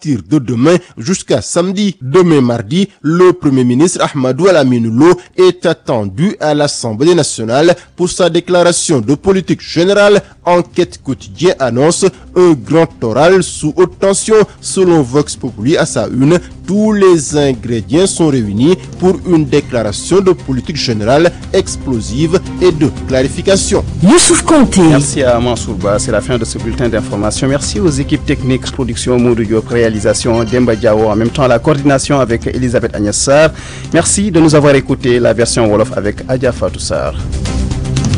partir de demain jusqu'à samedi. Demain mardi, le Premier ministre Ahmadou Al-Aminou Lo est attendu à l'Assemblée nationale pour sa déclaration de politique générale. Enquête quotidien annonce un grand oral sous haute tension. Selon Vox Populi à sa une, tous les ingrédients sont réunis pour une déclaration de politique générale explosive et de clarification. Youssouf Konté. Merci à Mansour Ba, c'est la fin de ce bulletin d'information. Merci aux équipes techniques, production Moudou Diop, réalisation Demba Diawo, en même temps la coordination avec Elisabeth Agnès Sarr. Merci de nous avoir écouté la version Wolof avec Adja Fatou Sarr.